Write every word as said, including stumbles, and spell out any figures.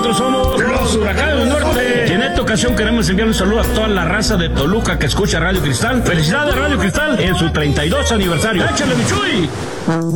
nosotros somos los Huracanes del Norte. Y en esta ocasión queremos enviar un saludo a toda la raza de Toluca que escucha Radio Cristal. Felicidades Radio Cristal en su treinta y dos aniversario. ¡Échale, mi Chuy!